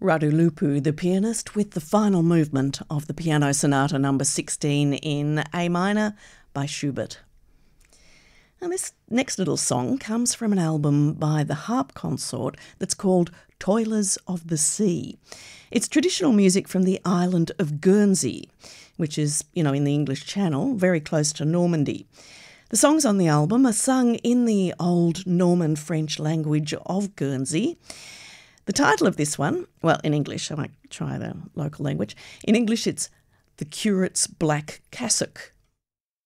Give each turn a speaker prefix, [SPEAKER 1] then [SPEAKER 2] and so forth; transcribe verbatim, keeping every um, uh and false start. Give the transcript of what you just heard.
[SPEAKER 1] Radulupu, the pianist, with the final movement of the Piano Sonata number sixteen in A minor by Schubert. And this next little song comes from an album by the harp consort that's called Toilers of the Sea. It's traditional music from the island of Guernsey, which is, you know, in the English Channel, very close to Normandy. The songs on the album are sung in the old Norman French language of Guernsey. The title of this one, well, in English, I might try the local language. In English, it's The Curate's Black Cassock.